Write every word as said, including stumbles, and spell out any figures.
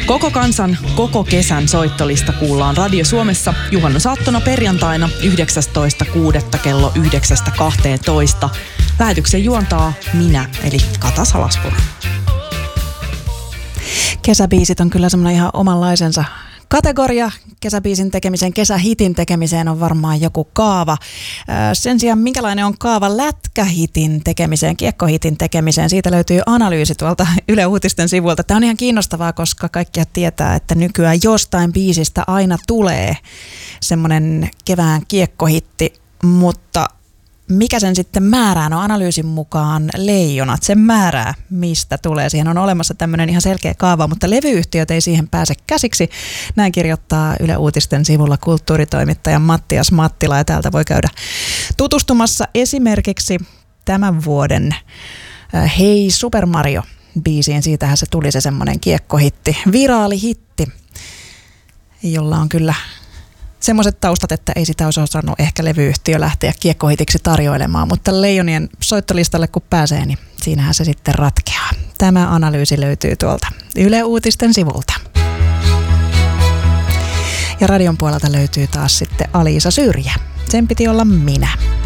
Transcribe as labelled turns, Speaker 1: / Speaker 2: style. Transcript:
Speaker 1: Koko kansan, koko kesän soittolista kuullaan Radio Suomessa juhannusaattona perjantaina yhdeksästoista kuudetta kello yhdeksästä kahteentoista. Lähetyksen juontaa minä, eli Kata Salaspuro.
Speaker 2: Kesäbiisit on kyllä semmoinen ihan omanlaisensa kategoria. Kesäbiisin tekemiseen, kesähitin tekemiseen on varmaan joku kaava. Sen sijaan minkälainen on kaava lätkähitin tekemiseen, kiekkohitin tekemiseen, siitä löytyy analyysi tuolta Yle Uutisten sivuilta. Tämä on ihan kiinnostavaa, koska kaikkia tietää, että nykyään jostain biisistä aina tulee semmoinen kevään kiekkohitti, mutta mikä sen sitten määrää? No analyysin mukaan Leijonat sen määrää, mistä tulee. Siihen on olemassa tämmöinen ihan selkeä kaava, mutta levyyhtiöt ei siihen pääse käsiksi. Näin kirjoittaa Yle Uutisten sivulla kulttuuritoimittaja Mattias Mattila, ja täältä voi käydä tutustumassa esimerkiksi tämän vuoden Hei Super Mario-biisiin. Siitähän se tuli se semmoinen kiekkohitti, viraalihitti, jolla on kyllä semmoiset taustat, että ei sitä olisi osannut ehkä levyyhtiö lähteä kiekkohitiksi tarjoilemaan, mutta Leijonien soittolistalle kun pääsee, niin siinähän se sitten ratkeaa. Tämä analyysi löytyy tuolta Yle Uutisten sivulta. Ja radion puolelta löytyy taas sitten Aliisa Syrjä. Sen piti olla minä.